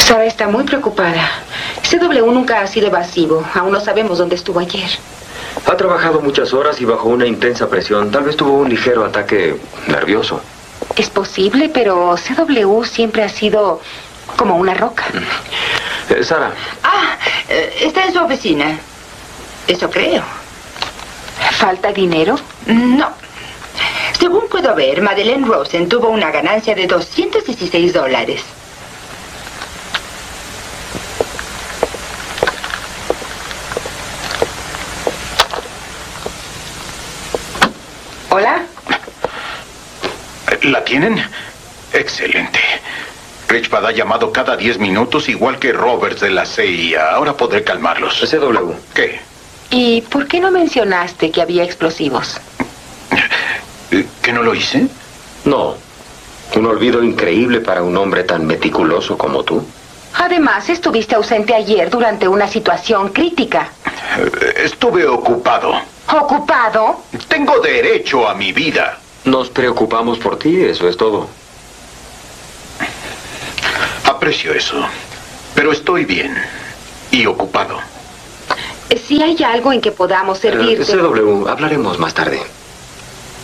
Sara está muy preocupada. CW nunca ha sido evasivo. Aún no sabemos dónde estuvo ayer. Ha trabajado muchas horas y bajo una intensa presión. Tal vez tuvo un ligero ataque nervioso. Es posible, pero CW siempre ha sido como una roca. Sara. Está en su oficina. Eso creo. ¿Falta dinero? No. Según puedo ver, Madeleine Rosen tuvo una ganancia de $216. ¿Hola? ¿La tienen? Excelente. Richbad ha llamado cada 10 minutos, igual que Roberts de la CIA. Ahora podré calmarlos. CW. ¿Qué? ¿Y por qué no mencionaste que había explosivos? ¿Que no lo hice? No. Un olvido increíble para un hombre tan meticuloso como tú. Además, estuviste ausente ayer durante una situación crítica. Estuve ocupado. ¿Ocupado? Tengo derecho a mi vida. Nos preocupamos por ti, eso es todo. Aprecio eso. Pero estoy bien. Y ocupado. Si hay algo en que podamos servirte... CW, hablaremos más tarde.